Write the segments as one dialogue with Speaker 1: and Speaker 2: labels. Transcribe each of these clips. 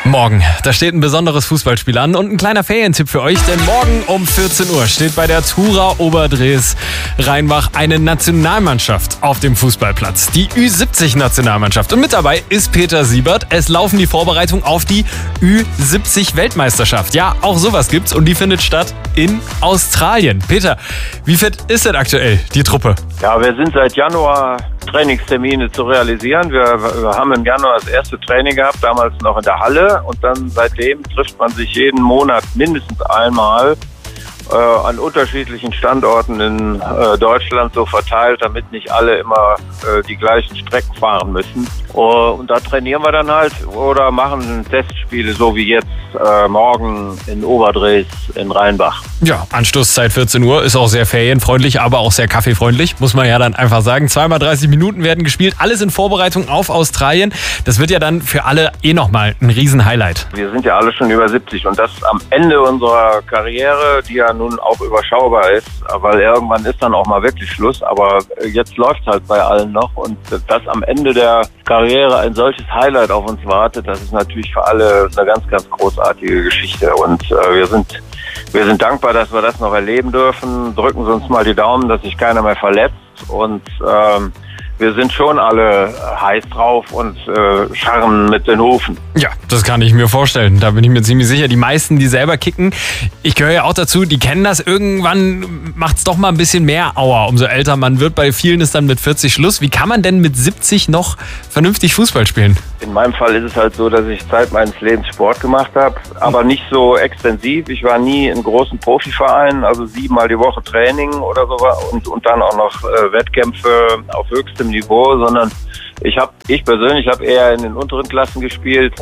Speaker 1: Morgen, da steht ein besonderes Fußballspiel an und ein kleiner Ferientipp für euch, denn morgen um 14 Uhr steht bei der Tura Oberdrees Rheinbach eine Nationalmannschaft auf dem Fußballplatz. Die Ü70-Nationalmannschaft. Und mit dabei ist Peter Siebert. Es laufen die Vorbereitungen auf die Ü70-Weltmeisterschaft. Ja, auch sowas gibt's und die findet statt in Australien. Peter, wie fit ist denn aktuell die Truppe?
Speaker 2: Ja, wir sind seit Januar Trainingstermine zu realisieren. Wir haben im Januar das erste Training gehabt, damals noch in der Halle. Und dann seitdem trifft man sich jeden Monat mindestens einmal an unterschiedlichen Standorten in Deutschland so verteilt, damit nicht alle immer die gleichen Strecken fahren müssen. Und da trainieren wir dann halt oder machen Testspiele, so wie jetzt morgen in Oberdrees in Rheinbach.
Speaker 1: Ja, Anstoßzeit 14 Uhr ist auch sehr ferienfreundlich, aber auch sehr kaffeefreundlich, muss man ja dann einfach sagen. 2x30 Minuten werden gespielt, alles in Vorbereitung auf Australien. Das wird ja dann für alle nochmal ein Riesen-Highlight.
Speaker 2: Wir sind ja alle schon über 70 und das am Ende unserer Karriere, die ja nun auch überschaubar ist, weil irgendwann ist dann auch mal wirklich Schluss, aber jetzt läuft es halt bei allen noch und dass am Ende der Karriere ein solches Highlight auf uns wartet, das ist natürlich für alle eine ganz, ganz großartige Geschichte und wir sind dankbar, dass wir das noch erleben dürfen. Drücken Sie uns mal die Daumen, dass sich keiner mehr verletzt und wir sind schon alle heiß drauf und scharren mit den Hufen.
Speaker 1: Ja, das kann ich mir vorstellen. Da bin ich mir ziemlich sicher. Die meisten, die selber kicken, ich gehöre ja auch dazu, die kennen das. Irgendwann macht es doch mal ein bisschen mehr Aua, umso älter man wird. Bei vielen ist dann mit 40 Schluss. Wie kann man denn mit 70 noch vernünftig Fußball spielen?
Speaker 2: In meinem Fall ist es halt so, dass ich Zeit meines Lebens Sport gemacht habe, aber nicht so extensiv. Ich war nie in großen Profivereinen, also 7-mal die Woche Training oder so und dann auch noch Wettkämpfe auf höchstem Niveau, sondern ich persönlich habe eher in den unteren Klassen gespielt,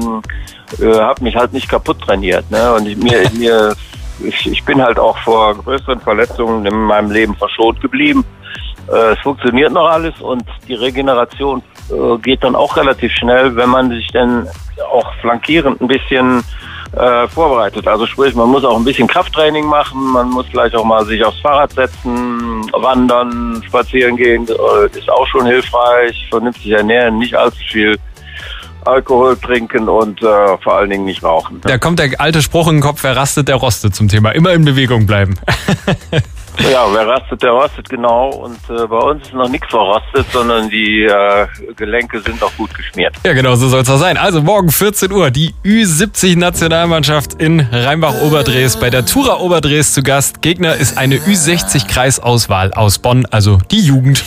Speaker 2: habe mich halt nicht kaputt trainiert, ne? Und ich bin halt auch vor größeren Verletzungen in meinem Leben verschont geblieben. Es funktioniert noch alles und die Regeneration geht dann auch relativ schnell, wenn man sich dann auch flankierend ein bisschen vorbereitet. Also sprich, man muss auch ein bisschen Krafttraining machen, man muss vielleicht auch mal sich aufs Fahrrad setzen, wandern, spazieren gehen, ist auch schon hilfreich, vernünftig ernähren, nicht allzu viel Alkohol trinken und vor allen Dingen nicht rauchen.
Speaker 1: Da kommt der alte Spruch in den Kopf, wer rastet, der rostet zum Thema. Immer in Bewegung bleiben.
Speaker 2: Ja, wer rastet, der rostet, genau. Und bei uns ist noch nichts verrostet, sondern die Gelenke sind auch gut geschmiert.
Speaker 1: Ja, genau, so soll es auch sein. Also morgen 14 Uhr, die Ü70-Nationalmannschaft in Rheinbach-Oberdrees bei der Tura Oberdrees zu Gast. Gegner ist eine Ü60-Kreisauswahl aus Bonn, also die Jugend.